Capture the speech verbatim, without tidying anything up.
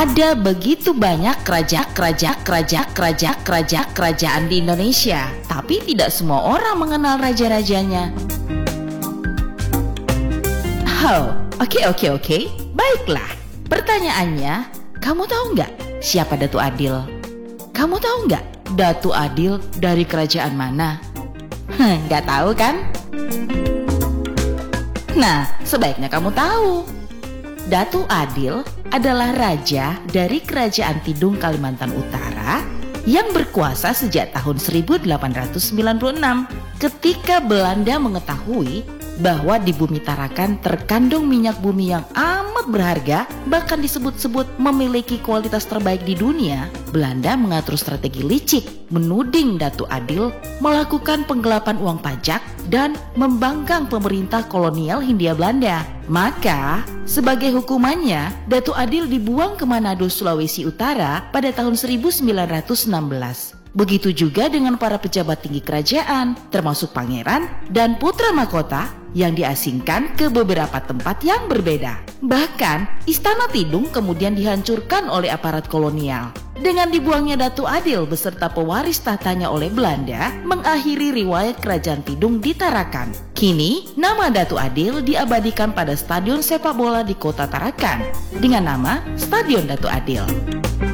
Ada begitu banyak kerajaan-kerajaan-kerajaan-kerajaan-kerajaan di Indonesia, tapi tidak semua orang mengenal raja-rajanya. Oh, oke oke oke, baiklah. Pertanyaannya, kamu tahu nggak siapa Datu Adil? Kamu tahu nggak Datu Adil dari kerajaan mana? Nggak tahu kan? Nah, sebaiknya kamu tahu. Datu Adil adalah raja dari Kerajaan Tidung Kalimantan Utara yang berkuasa sejak tahun seribu delapan ratus sembilan puluh enam ketika Belanda mengetahui bahwa di bumi Tarakan terkandung minyak bumi yang amat berharga, bahkan disebut-sebut memiliki kualitas terbaik di dunia. Belanda mengatur strategi licik, menuding Datu Adil melakukan penggelapan uang pajak dan membangkang pemerintah kolonial Hindia Belanda. Maka, sebagai hukumannya, Datu Adil dibuang ke Manado, Sulawesi Utara pada tahun seribu sembilan ratus enam belas. Begitu juga dengan para pejabat tinggi kerajaan, termasuk pangeran dan putra mahkota yang diasingkan ke beberapa tempat yang berbeda. Bahkan, Istana Tidung kemudian dihancurkan oleh aparat kolonial. Dengan dibuangnya Datu Adil beserta pewaris tahtanya oleh Belanda, mengakhiri riwayat Kerajaan Tidung di Tarakan. Kini, nama Datu Adil diabadikan pada stadion sepak bola di kota Tarakan dengan nama Stadion Datu Adil.